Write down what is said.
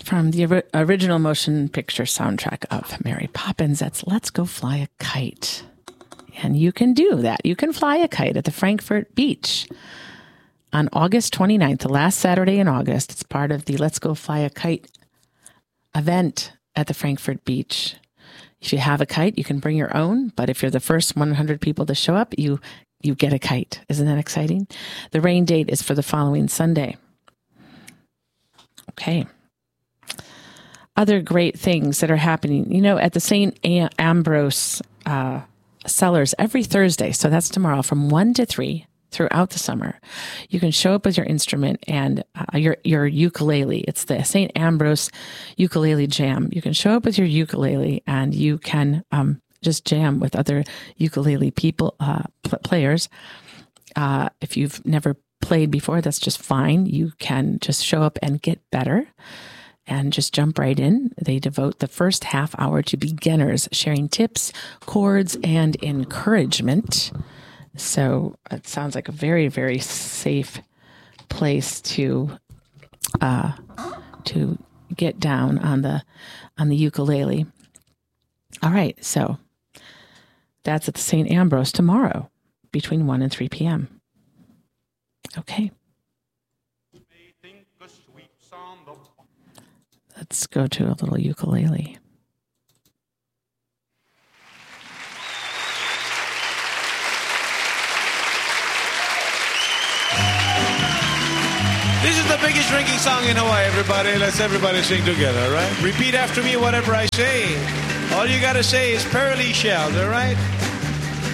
from the original motion picture soundtrack of Mary Poppins. That's Let's Go Fly a Kite. And you can do that. You can fly a kite at the Frankfurt Beach on August 29th, the last Saturday in August. It's part of the Let's Go Fly a Kite event at the Frankfurt Beach. If you have a kite, you can bring your own. But if you're the first 100 people to show up, you get a kite. Isn't that exciting? The rain date is for the following Sunday. Okay. Other great things that are happening, at the St. Ambrose Cellars every Thursday. So that's tomorrow from 1 to 3 throughout the summer. You can show up with your instrument and your ukulele. It's the St. Ambrose Ukulele Jam. You can show up with your ukulele and you can just jam with other ukulele players. If you've never played before, that's just fine. You can just show up and get better and just jump right in. They devote the first half hour to beginners, sharing tips, chords, and encouragement. So it sounds like a very, very safe place to get down on the ukulele. All right, so that's at the St. Ambrose tomorrow between 1 and 3 p.m. Okay. Let's go to a little ukulele. This is the biggest drinking song in Hawaii, everybody. Let's everybody sing together, all right? Repeat after me whatever I say. All you got to say is Pearly Shells, all right?